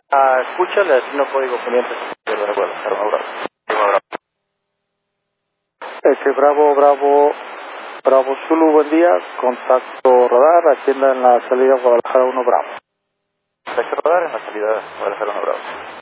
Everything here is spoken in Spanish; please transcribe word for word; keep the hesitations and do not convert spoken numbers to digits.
Ah, escucha, le asigno código pendiente de Guadalajara, uno Bravo. Este, Bravo, Bravo, Bravo Zulu, buen día, contacto radar, aquí en la, en la salida Guadalajara uno Bravo. Contacto radar en la salida Guadalajara, uno Bravo.